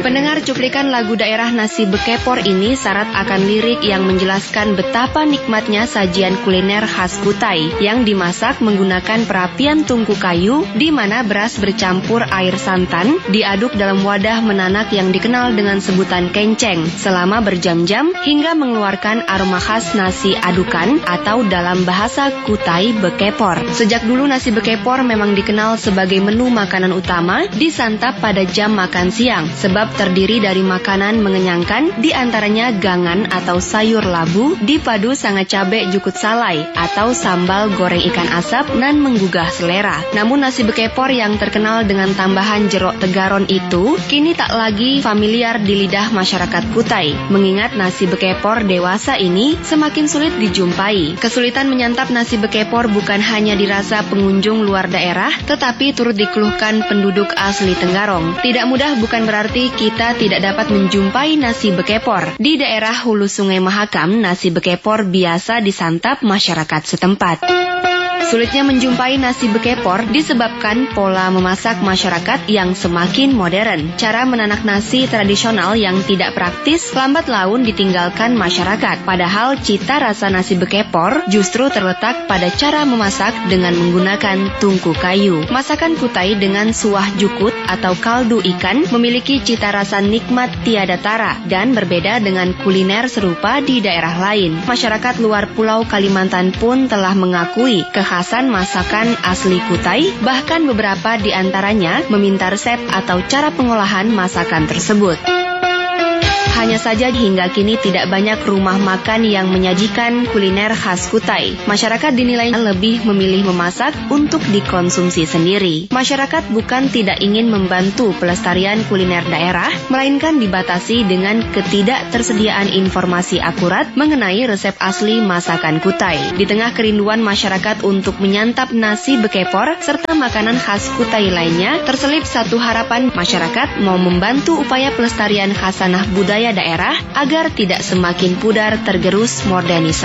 Pendengar, cuplikan lagu daerah Nasi Bekepor ini syarat akan lirik yang menjelaskan betapa nikmatnya sajian kuliner khas Kutai yang dimasak menggunakan perapian tungku kayu di mana beras bercampur air santan diaduk dalam wadah menanak yang dikenal dengan sebutan kenceng selama berjam-jam hingga mengeluarkan aroma khas nasi adukan atau dalam bahasa Kutai Bekepor. Sejak dulu nasi bekepor memang dikenal sebagai menu makanan utama disantap pada jam makan siang sebab terdiri dari makanan mengenyangkan diantaranya gangan atau sayur labu dipadu sanga cabe jukut salai atau sambal goreng ikan asap nan menggugah selera. Namun nasi bekepor yang terkenal dengan tambahan jeruk tegaron itu kini tak lagi familiar di lidah masyarakat Kutai mengingat nasi bekepor dewasa ini semakin sulit dijumpai. Kesulitan menyantap nasi bekepor bukan hanya dirasa pengunjung luar daerah tetapi turut dikeluhkan penduduk asli Tenggarong. Tidak mudah bukan berarti kita tidak dapat menjumpai nasi bekepor. Di daerah hulu Sungai Mahakam, nasi bekepor biasa disantap masyarakat setempat. Sulitnya menjumpai nasi bekepor disebabkan pola memasak masyarakat yang semakin modern. Cara menanak nasi tradisional yang tidak praktis lambat laun ditinggalkan masyarakat. Padahal cita rasa nasi bekepor justru terletak pada cara memasak dengan menggunakan tungku kayu. Masakan Kutai dengan suah jukut atau kaldu ikan memiliki cita rasa nikmat tiada tara dan berbeda dengan kuliner serupa di daerah lain. Masyarakat luar Pulau Kalimantan pun telah mengakui kekhasan masakan asli Kutai, bahkan beberapa di antaranya meminta resep atau cara pengolahan masakan tersebut. Hanya saja hingga kini tidak banyak rumah makan yang menyajikan kuliner khas Kutai. Masyarakat dinilai lebih memilih memasak untuk dikonsumsi sendiri. Masyarakat bukan tidak ingin membantu pelestarian kuliner daerah, melainkan dibatasi dengan ketidaktersediaan informasi akurat mengenai resep asli masakan Kutai. Di tengah kerinduan masyarakat untuk menyantap nasi bekepor serta makanan khas Kutai lainnya, terselip satu harapan masyarakat mau membantu upaya pelestarian khasanah budaya daerah agar tidak semakin pudar tergerus modernisasi.